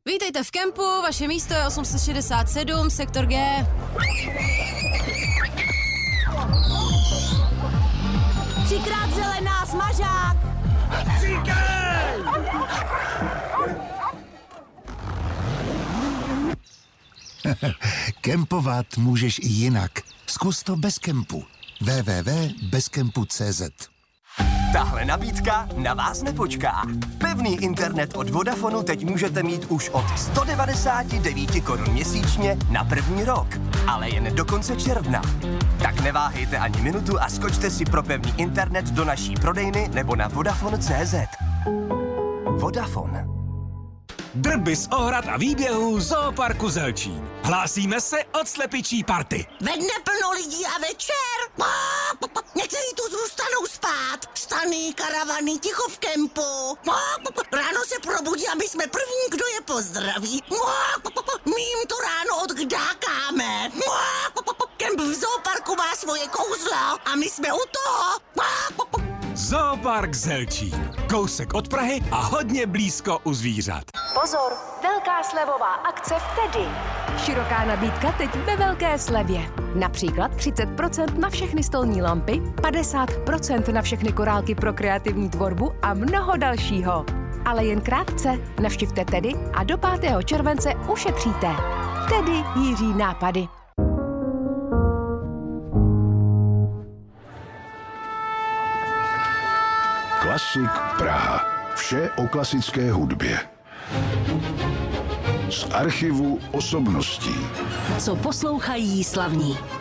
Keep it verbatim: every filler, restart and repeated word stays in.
Vítejte v kempu, vaše místo je osm set šedesát sedm, sektor G. Třikrát zelená, smažák! Říkej! Kempovat můžeš i jinak. Zkus to bez kempu. w w w tečka bezkempu tečka cé zet. Tahle nabídka na vás nepočká. Pevný internet od Vodafonu teď můžete mít už od sto devadesát devět korun měsíčně na první rok, ale jen do konce června. Tak neváhejte ani minutu a skočte si pro pevný internet do naší prodejny nebo na vodafone tečka cé zet. Vodafone. Drby z ohrad a výběhů Zooparku Zelčín. Hlásíme se od slepičí party. Ve dne plno lidí a večer. Někteří tu zůstanou spát. Stany, karavany, ticho v kempu. Ráno se probudí a my jsme první, kdo je pozdraví. My jim to ráno odkdákáme. Kemp v Zooparku má svoje kouzla a my jsme u toho. Zoopark Zelčín. Kousek od Prahy a hodně blízko u zvířat. Pozor, velká slevová akce v Tedy. Široká nabídka teď ve velké slevě. Například třicet procent na všechny stolní lampy, padesát procent na všechny korálky pro kreativní tvorbu a mnoho dalšího. Ale jen krátce. Navštivte Tedy a do pátého července ušetříte. Tedy Jiří nápady. Klasik Praha. Vše o klasické hudbě. Z archivu osobností. Co poslouchají slavní.